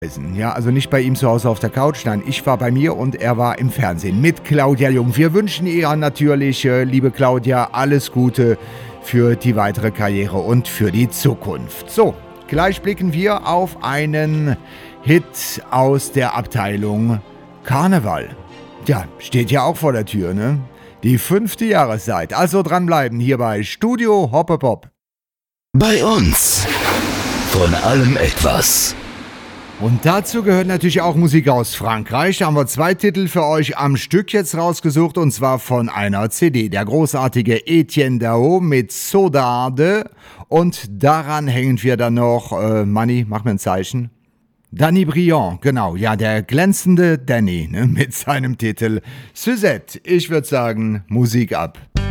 Ja, also nicht bei ihm zu Hause auf der Couch, nein, ich war bei mir und er war im Fernsehen mit Claudia Jung. Wir wünschen ihr natürlich, liebe Claudia, alles Gute für die weitere Karriere und für die Zukunft. So, gleich blicken wir auf einen Hit aus der Abteilung Karneval. Ja, steht ja auch vor der Tür, ne? Die 5. Jahreszeit. Also dranbleiben hier bei Studio Hoppepop. Bei uns von allem etwas. Und dazu gehört natürlich auch Musik aus Frankreich. Da haben wir 2 Titel für euch am Stück jetzt rausgesucht und zwar von einer CD. Der großartige Etienne Dao mit Saudade und daran hängen wir dann noch, Manni, mach mir ein Zeichen. Danny Briand, genau, ja, der glänzende Danny, ne, mit seinem Titel Suzette. Ich würde sagen, Musik ab.